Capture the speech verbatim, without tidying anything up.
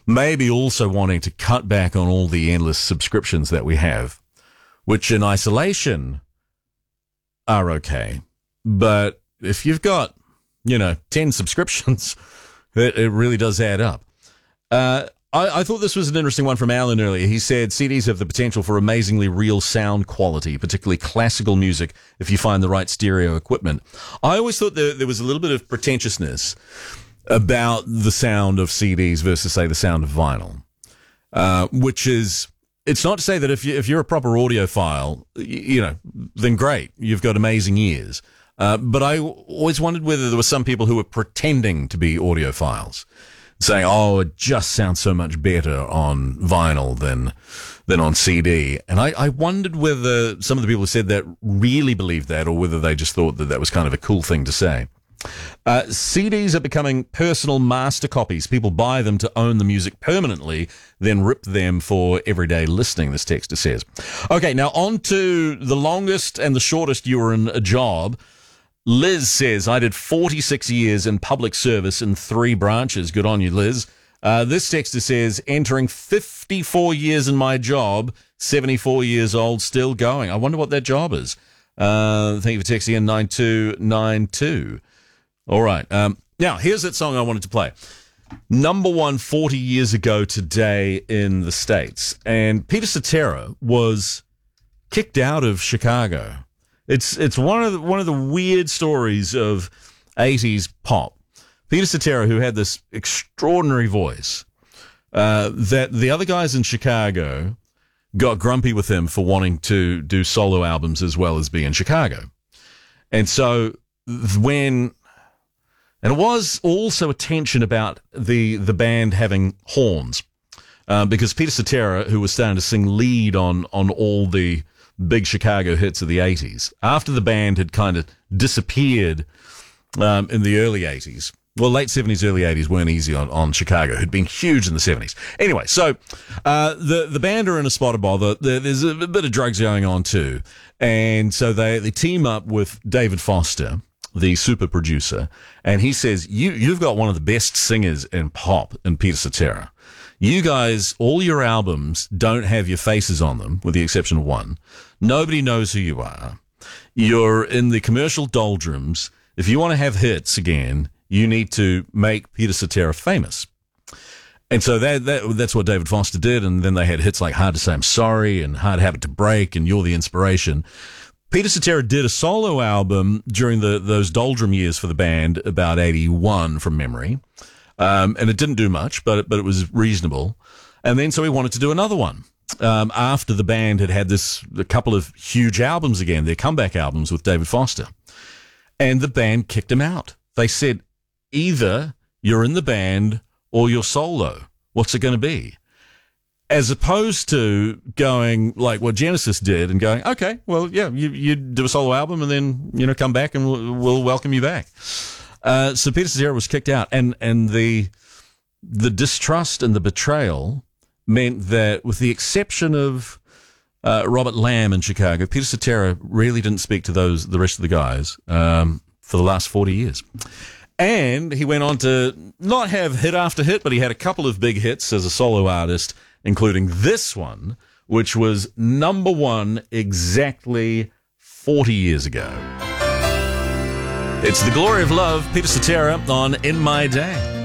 maybe also wanting to cut back on all the endless subscriptions that we have, which in isolation are okay. But if you've got, you know, ten subscriptions, it, it really does add up. Uh, I, I thought this was an interesting one from Alan earlier. He said C Ds have the potential for amazingly real sound quality, particularly classical music, if you find the right stereo equipment. I always thought there, there was a little bit of pretentiousness about the sound of C Ds versus, say, the sound of vinyl, uh, which is, it's not to say that if, you, if you're a proper audiophile, you, you know, then great, you've got amazing ears. Uh, but I always wondered whether there were some people who were pretending to be audiophiles, saying, oh, it just sounds so much better on vinyl than than on C D. And I, I wondered whether some of the people who said that really believed that, or whether they just thought that that was kind of a cool thing to say. Uh, C Ds are becoming personal master copies. People buy them to own the music permanently, then rip them for everyday listening, this texter says. Okay, now on to the longest and the shortest you were in a job. Liz says, I did forty-six years in public service in three branches. Good on you, Liz. Uh, this texter says, entering fifty-four years in my job, seventy-four years old, still going. I wonder what that job is. Uh, thank you for texting in nine two nine two. All right. Um, now, here's that song I wanted to play. Number one forty years ago today in the States. And Peter Cetera was kicked out of Chicago. It's it's one of the, one of the weird stories of eighties pop. Peter Cetera, who had this extraordinary voice, uh, that the other guys in Chicago got grumpy with him for wanting to do solo albums as well as be in Chicago. And so when, and it was also a tension about the, the band having horns, uh, because Peter Cetera, who was starting to sing lead on, on all the big Chicago hits of the eighties, after the band had kind of disappeared um, in the early eighties. Well, late seventies, early eighties weren't easy on, on Chicago. It had been huge in the seventies. Anyway, so uh, the, the band are in a spot of bother. There's a bit of drugs going on too. And so they, they team up with David Foster, the super producer, and he says, you, you've got one of the best singers in pop in Peter Cetera. You guys, all your albums don't have your faces on them, with the exception of one. Nobody knows who you are. You're in the commercial doldrums. If you want to have hits again, you need to make Peter Cetera famous. And so that, that that's what David Foster did, and then they had hits like Hard to Say I'm Sorry and Hard Habit to Break and You're the Inspiration. Peter Cetera did a solo album during the those doldrum years for the band, about eighty-one from memory. Um, and it didn't do much, but it, but it was reasonable. And then so he wanted to do another one. Um, after the band had had this, a couple of huge albums again, their comeback albums with David Foster. And the band kicked him out. They said, either you're in the band or you're solo. What's it going to be? As opposed to going like what Genesis did and going, okay, well, yeah, you, you do a solo album and then, you know, come back and we'll, we'll welcome you back. Uh, so Peter Cetera was kicked out, and, and the the distrust and the betrayal meant that, with the exception of uh, Robert Lamb in Chicago, Peter Cetera really didn't speak to those the rest of the guys um, for the last forty years. And he went on to not have hit after hit, but he had a couple of big hits as a solo artist, including this one, which was number one exactly forty years ago. It's The Glory of Love, Peter Cetera on In My Day.